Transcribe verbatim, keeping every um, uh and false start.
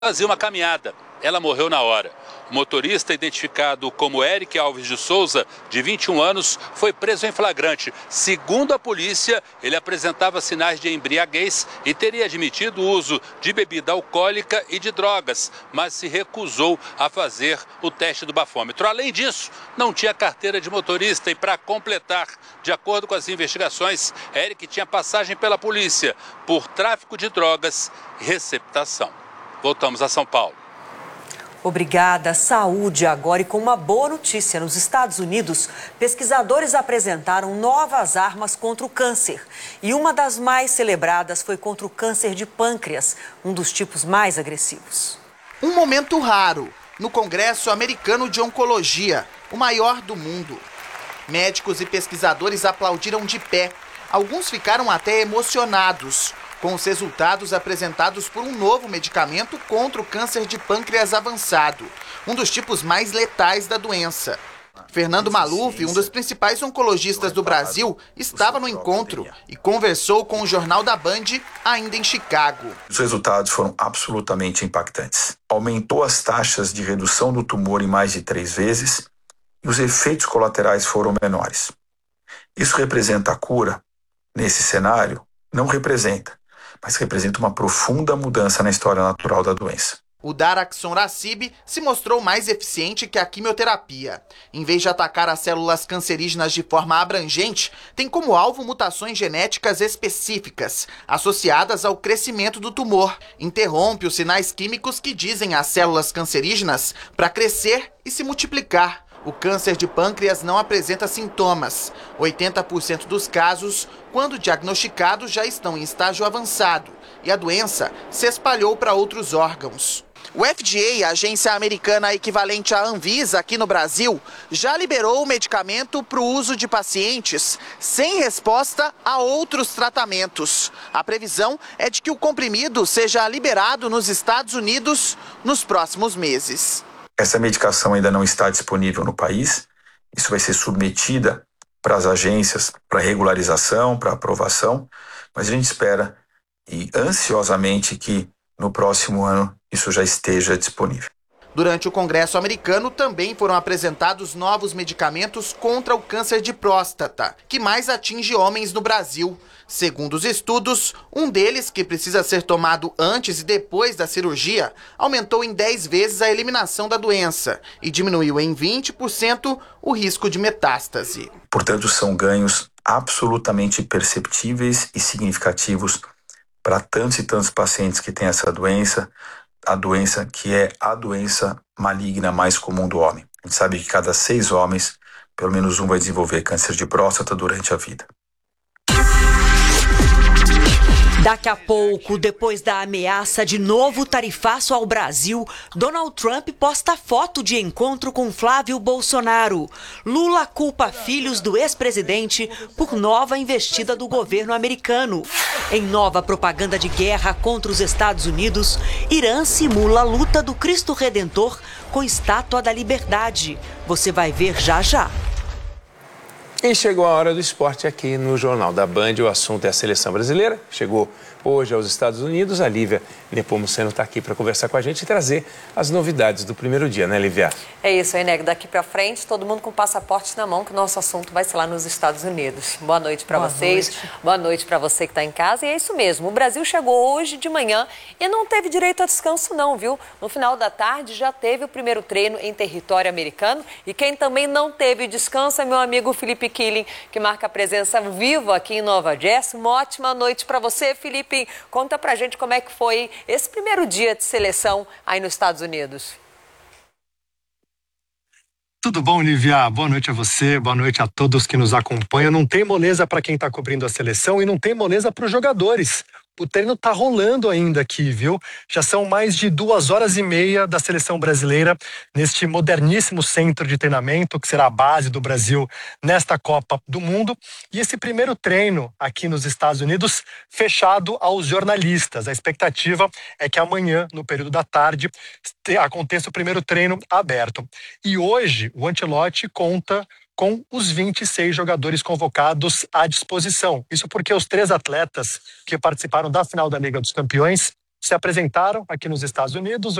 fazia uma caminhada. Ela morreu na hora. O motorista, identificado como Eric Alves de Souza, de vinte e um anos, foi preso em flagrante. Segundo a polícia, ele apresentava sinais de embriaguez e teria admitido o uso de bebida alcoólica e de drogas, mas se recusou a fazer o teste do bafômetro. Além disso, não tinha carteira de motorista e, para completar, de acordo com as investigações, Eric tinha passagem pela polícia por tráfico de drogas e receptação. Voltamos a São Paulo. Obrigada. Saúde agora, e com uma boa notícia. Nos Estados Unidos, pesquisadores apresentaram novas armas contra o câncer. E uma das mais celebradas foi contra o câncer de pâncreas, um dos tipos mais agressivos. Um momento raro no Congresso Americano de Oncologia, o maior do mundo. Médicos e pesquisadores aplaudiram de pé. Alguns ficaram até emocionados com os resultados apresentados por um novo medicamento contra o câncer de pâncreas avançado, um dos tipos mais letais da doença. Fernando Maluf, um dos principais oncologistas do Brasil, estava no encontro e conversou com o Jornal da Band, ainda em Chicago. Os resultados foram absolutamente impactantes. Aumentou as taxas de redução do tumor em mais de três vezes e os efeitos colaterais foram menores. Isso representa a cura? Nesse cenário, não representa, mas representa uma profunda mudança na história natural da doença. O daraxonrasib se mostrou mais eficiente que a quimioterapia. Em vez de atacar as células cancerígenas de forma abrangente, tem como alvo mutações genéticas específicas, associadas ao crescimento do tumor. Interrompe os sinais químicos que dizem às células cancerígenas para crescer e se multiplicar. O câncer de pâncreas não apresenta sintomas. oitenta por cento dos casos, quando diagnosticados, já estão em estágio avançado e a doença se espalhou para outros órgãos. O F D A, a agência americana equivalente à Anvisa aqui no Brasil, já liberou o medicamento para o uso de pacientes sem resposta a outros tratamentos. A previsão é de que o comprimido seja liberado nos Estados Unidos nos próximos meses. Essa medicação ainda não está disponível no país. Isso vai ser submetida para as agências para regularização, para aprovação, mas a gente espera e ansiosamente que no próximo ano isso já esteja disponível. Durante o Congresso americano também foram apresentados novos medicamentos contra o câncer de próstata, que mais atinge homens no Brasil. Segundo os estudos, um deles, que precisa ser tomado antes e depois da cirurgia, aumentou em dez vezes a eliminação da doença e diminuiu em vinte por cento o risco de metástase. Portanto, são ganhos absolutamente perceptíveis e significativos para tantos e tantos pacientes que têm essa doença, a doença que é a doença maligna mais comum do homem. A gente sabe que cada seis homens, pelo menos um vai desenvolver câncer de próstata durante a vida. Daqui a pouco, depois da ameaça de novo tarifaço ao Brasil, Donald Trump posta foto de encontro com Flávio Bolsonaro. Lula culpa filhos do ex-presidente por nova investida do governo americano. Em nova propaganda de guerra contra os Estados Unidos, Irã simula a luta do Cristo Redentor com estátua da liberdade. Você vai ver já já. E chegou a hora do esporte aqui no Jornal da Band. O assunto é a seleção brasileira. Chegou hoje aos Estados Unidos. A Lívia Nepomuceno está aqui para conversar com a gente e trazer as novidades do primeiro dia, né, Lívia? É isso aí, Nego. Daqui para frente, todo mundo com passaporte na mão, que o nosso assunto vai ser lá nos Estados Unidos. Boa noite para vocês. Noite. Boa noite para você que está em casa. E é isso mesmo. O Brasil chegou hoje de manhã e não teve direito a descanso não, viu? No final da tarde já teve o primeiro treino em território americano. E quem também não teve descanso é meu amigo Felipe Killing, que marca a presença viva aqui em Nova Jersey. Uma ótima noite para você, Felipe. Conta pra gente como é que foi esse primeiro dia de seleção aí nos Estados Unidos. Tudo bom, Lívia? Boa noite a você, boa noite a todos que nos acompanham. Não tem moleza para quem está cobrindo a seleção e não tem moleza para os jogadores. O treino tá rolando ainda aqui, viu? Já são mais de duas horas e meia da seleção brasileira neste moderníssimo centro de treinamento que será a base do Brasil nesta Copa do Mundo. E esse primeiro treino aqui nos Estados Unidos fechado aos jornalistas. A expectativa é que amanhã, no período da tarde, aconteça o primeiro treino aberto. E hoje o Ancelotti conta com os vinte e seis jogadores convocados à disposição. Isso porque os três atletas que participaram da final da Liga dos Campeões se apresentaram aqui nos Estados Unidos.